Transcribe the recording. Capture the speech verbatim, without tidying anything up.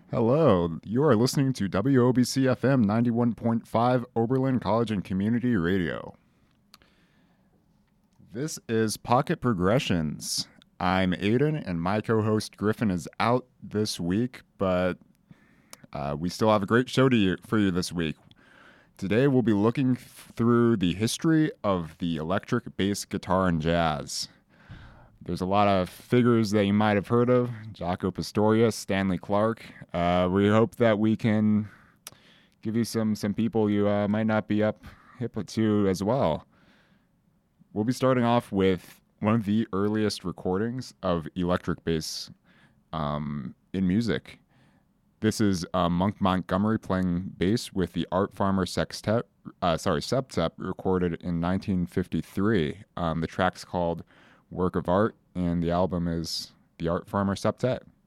Hello, you are listening to W O B C F M ninety-one point five Oberlin College and Community Radio. This is Pocket Progressions. I'm Aiden, and my co host Griffin is out this week, but uh, we still have a great show to you, for you this week. Today, we'll be looking f- through the history of the electric bass guitar and jazz. There's a lot of figures that you might have heard of: Jaco Pastorius, Stanley Clarke. Uh, we hope that we can give you some some people you uh, might not be up hip to as well. We'll be starting off with one of the earliest recordings of electric bass um, in music. This is uh, Monk Montgomery playing bass with the Art Farmer Sextet, uh, sorry, Septet, recorded in nineteen fifty-three. Um, the track's called Work of Art, and the album is The Art Farmer Septet.